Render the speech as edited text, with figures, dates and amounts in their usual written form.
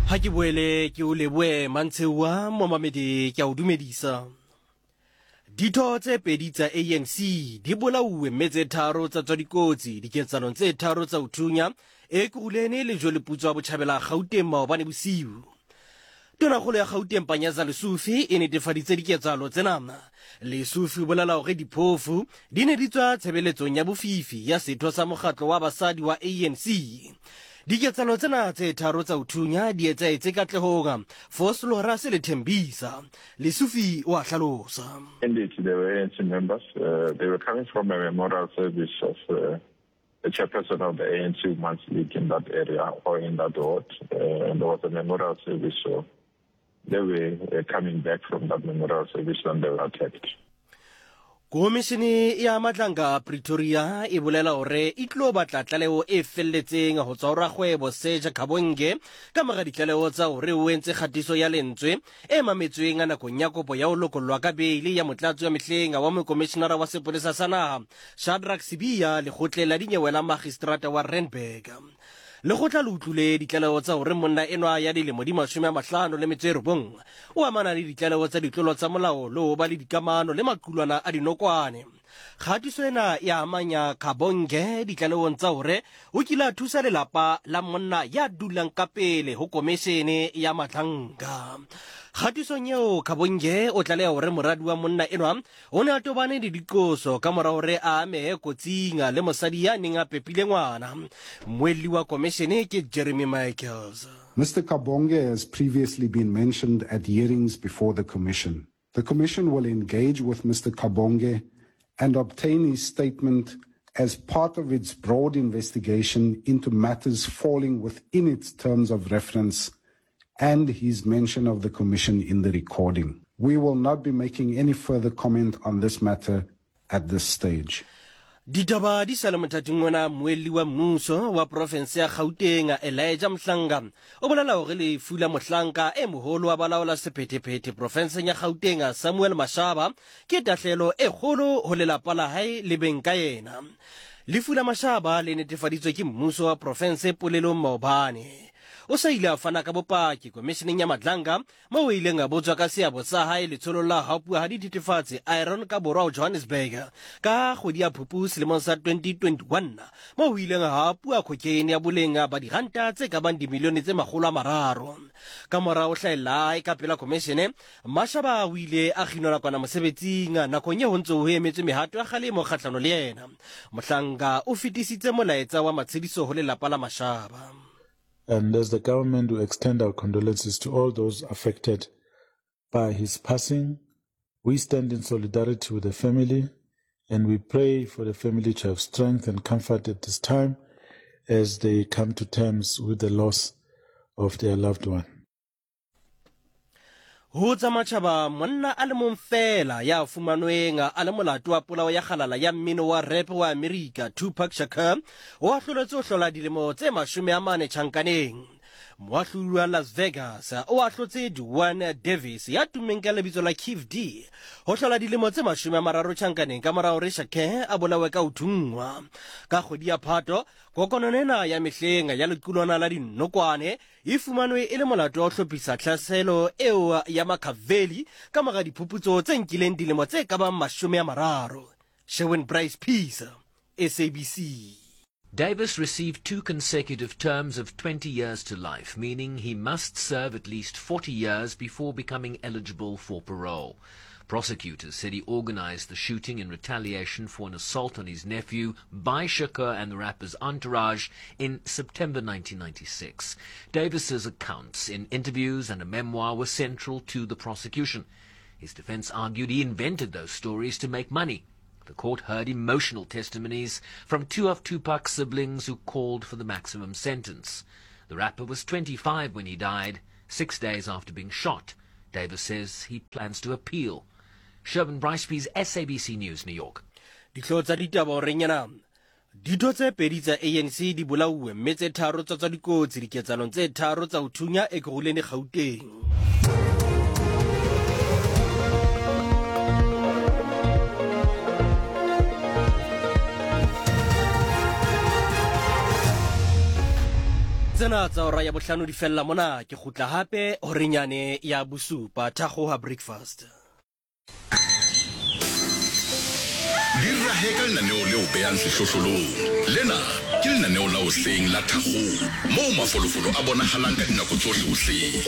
Ha ke boele ke o leboe Mantshewa momamedi ke a o dumedisa. Ditho tse pedi tsa ANC di bolauwe mme tse tharo tsa tswa dikotsi diketsanong tse tharo tsa uthunya e kurulene le jo leputswa botjhabela Gauteng maobane bosiu. Tonakgolo ya Gauteng Panyaza Lesufi e netefaditse diketsalo tsena. Lesufi bolela hore diphofu di ne di tswa tshebeletsong ya bofifi ya setho sa mokgatlo wa basadi wa ANC. Diketsalo tsena tse tharo tsa uthunya di etsahetse katlehong Foslora se le Thembisa. Lesufi o a hlalosa. Indeed, they were ANC members. They were coming from a memorial service of the chairperson of the ANC Women's League in that area or in that ward. And there was a memorial service, so they were coming back from that memorial service when they were attacked. Komishini ya Matlanga Pretoria e bolela hore e tlo batla tlaleo e felletseng ho tswa ho rakgwebo Seja Kabonge ka mora ditlaleo tsa hore o entse kgatiso ya lentswe e mametsweng nakong ya kopo ya ho lokollwa ka beili ya motlatsi wa mehleng wa mokomishenara wa sepolesa sa naha Shadrack Sibiya lekgotleng la dinyewe la magistrata wa Randburg. Lekgotla le utlwile ditlaleo tsa hore monna enwa ya dilemo di 59 o amana le ditlaleo tsa ditlolo tsa molao le ho ba le dikamano le maqulwana a dinokwane. Kgatiso ena ya amanya Kabonge ditlaleong tsa hore o kile a thusa lelapa la monna ya dulang ka pele ho komishene ya Matlanga. Kgatisong eo Kabonge o tlaleha hore moradi wa monna enwa o ne a tobane le dikoso ka mora hore a amehe kotsing le mosadi ya neng a pepile ngwana. Moelli wa komishene ke Jeremy Michaels. Mr. Kabonge has previously been mentioned at hearings before the Commission. The Commission will engage with Mr. Kabonge and obtain his statement as part of its broad investigation into matters falling within its terms of reference and his mention of the Commission in the recording. We will not be making any further comment on this matter at this stage. Ditaba di sale mothating ona moelli wa mmuso wa province ya Gauteng Elijah Mhlanga o bolela hore le fula mohlanka e moholo wa balaola sephetephete province ya Gauteng Samuel Mashaba ke tahlelo e kgolo ho lelapa la hae le beng ka yena. Lefula Mashaba le netefaditswe ke mmuso wa province Polelong maobane. O sa ile a fana ka bopaki komisheneng ya Matlanga moo o ileng a botswa ka seabo sa hae letsholo la hapua ha dithethefatsi Iron ka borwa ho Johannesburg ka kgwedi ya Phupu selemong sa 2021 moo o ileng a hapua cocaine ya boleng ba diranta tse ka bang dimilione tse 300. Ka mora o hlahella e ka pela komishene Mashaba o ile a kginwa kwana mosebetsing nakong e ho ntse ho emetswe mehato ya kgalemo kgahlano le yena. Mohlanga o fetisitse molaetsa wa matshediso ho lelapa la Mashaba. And as the government, we extend our condolences to all those affected by his passing. We stand in solidarity with the family, and we pray for the family to have strength and comfort at this time as they come to terms with the loss of their loved one. Ho tsa matjhaba monna a le mong fela ya fumanweng a le molato wa polao ya kgalala ya mmino wa rap wa America Tupac Shakur o a hloletse ho hlola dilemo tse 40 tjhankaneng. Moahlodi wa Las Vegas o a hlotse Duane Davis ya tummeng ka lebitso la Keef D ho hlola dilemo tse 30 tjhankaneng ka mora hore Shakur a bolawe ka uthungwa. Ka kgwedi ya Phato kokononena ya mehleng ya lequlwana la dinokwane e fumanwe e le molato wa ho hlophisa tlhaselo eo ya Machiavelli ka mora diphuputso tse nkileng dilemo tse ka bang 30. Sherwin Bryce Peace, SABC. Davis received 2 consecutive terms of 20 years to life, meaning he must serve at least 40 years before becoming eligible for parole. Prosecutors said he organized the shooting in retaliation for an assault on his nephew by Shakur and the rapper's entourage in September 1996. Davis's accounts in interviews and a memoir were central to the prosecution. His defense argued he invented those stories to make money. The court heard emotional testimonies from 2 of Tupac's siblings who called for the maximum sentence. The rapper was 25 when he died, 6 days after being shot. Davis says he plans to appeal. Sherwin Brycepeace, SABC News, New York. Ditho tsa ditaba renyana. Ditho tse pedi tsa ANC di bolauwe mme tse tharo tsa dikotsi diketsanong tse tharo tsa uthunya e kurulene Gauteng. tsena tsa ora ya bohlano di fella mona ke khutla hape horenyane ya bosupa thago ha breakfast di raheka lenaneo leo behang sehlohlolong lena ke lenaneo la hoseng la Thago mo mafolofolo a bonahalang ka dinako tsohle hoseng